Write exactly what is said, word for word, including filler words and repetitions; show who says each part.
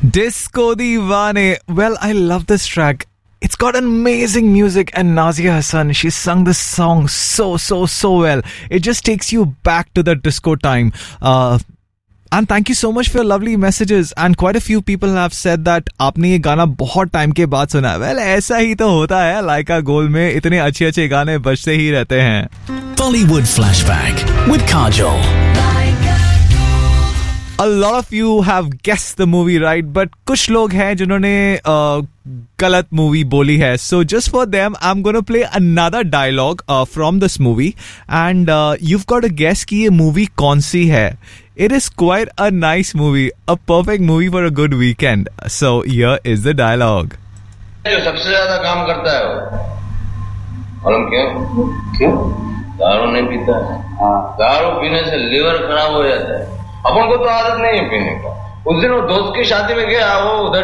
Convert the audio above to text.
Speaker 1: Disco Deewane. Well, I love this track. It's got amazing music, and Nazia Hassan, she sung this song so, so, so well. It just takes you back to the disco time. Uh, and thank you so much for your lovely messages. And quite a few people have said that आपने ये गाना बहुत time के बाद सुना है. Well, ऐसा ही तो होता है. लाइका गोल्ड में इतने अच्छे अच्छे गाने बजते ही रहते हैं.
Speaker 2: Bollywood Flashback with Kajol.
Speaker 1: A lot of you have guessed the movie right, but कुछ लोग हैं जिन्होंने uh, गलत movie बोली है. So just for them, I'm gonna play another dialogue uh, from this movie, and uh, you've got to guess कि ये movie कौन सी है. It is quite a nice movie, a perfect movie for a good weekend. So here is the dialogue.
Speaker 3: जो सबसे ज्यादा काम करता है वो मालूम क्यों? क्यों? दारू नहीं पीता है. हाँ. दारू पीने से लिवर खराब हो जाता है. अपन को तो आदत नहीं है पीने का. उस दिन वो दोस्त की शादी में गया, वो उधर